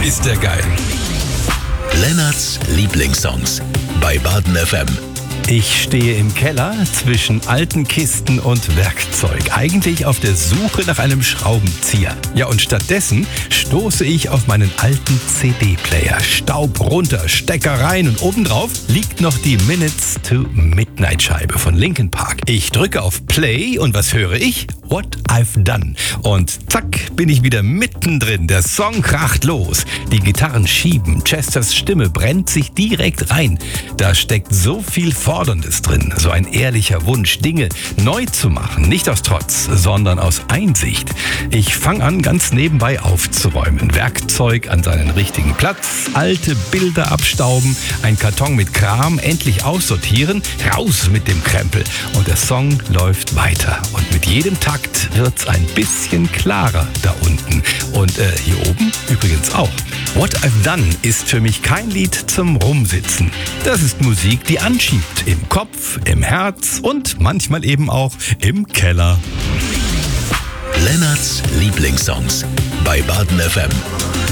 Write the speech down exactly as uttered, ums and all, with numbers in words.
ist der geil. Lennarts Lieblingssongs bei Baden F M. Ich stehe im Keller zwischen alten Kisten und Werkzeug, eigentlich auf der Suche nach einem Schraubenzieher. Ja, und stattdessen stoße ich auf meinen alten C D-Player. Staub runter, Stecker rein und obendrauf liegt noch die Minutes to Midnight Scheibe von Linkin Park. Ich drücke auf Play und was höre ich? What I've Done. Und zack, bin ich wieder mittendrin. Der Song kracht los. Die Gitarren schieben. Chesters Stimme brennt sich direkt rein. Da steckt so viel Forderndes drin. So ein ehrlicher Wunsch, Dinge neu zu machen. Nicht aus Trotz, sondern aus Einsicht. Ich fange an, ganz nebenbei aufzuräumen. Werkzeug an seinen richtigen Platz. Alte Bilder abstauben. Ein Karton mit Kram endlich aussortieren. Raus mit dem Krempel. Und der Song läuft weiter. Und mit jedem Takt wird's ein bisschen klarer da unten. Und äh, hier oben übrigens auch. What I've Done ist für mich kein Lied zum Rumsitzen. Das ist Musik, die anschiebt. Im Kopf, im Herz und manchmal eben auch im Keller. Lennarts Lieblingssongs bei Baden F M.